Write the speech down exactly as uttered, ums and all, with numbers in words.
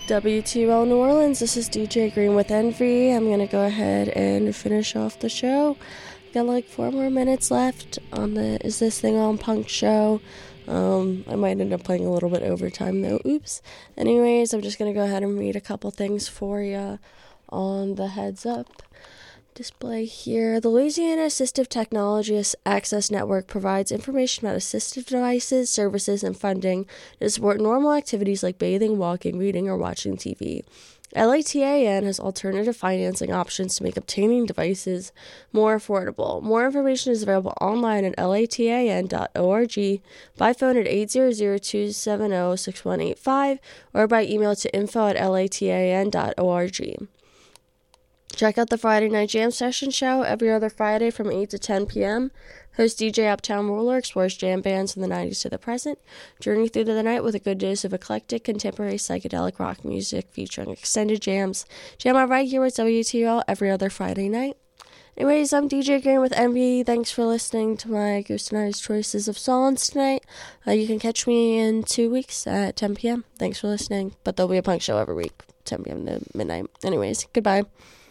W T U L New Orleans, this is D J Green with Envy. I'm going to go ahead and finish off the show. Got like four more minutes left on the Is This Thing On Punk show. Um, I might end up playing a little bit overtime though. Oops. Anyways, I'm just going to go ahead and read a couple things for you on the heads up display here. The Louisiana Assistive Technology Access Network provides information about assistive devices, services, and funding to support normal activities like bathing, walking, reading, or watching T V. L A T A N has alternative financing options to make obtaining devices more affordable. More information is available online at latan dot org, by phone at eight hundred, two seven zero, six one eight five, or by email to info at latan dot org. Check out the Friday Night Jam Session show every other Friday from eight to ten p.m. Host D J Uptown Ruler explores jam bands from the nineties to the present, journey through the night with a good dose of eclectic, contemporary, psychedelic rock music featuring extended jams. Jam out right here with W T O L every other Friday night. Anyways, I'm D J Green with Envy. Thanks for listening to my Ghost and I's choices of songs tonight. Uh, you can catch me in two weeks at ten p.m. Thanks for listening. But there'll be a punk show every week, ten p.m. to midnight. Anyways, goodbye.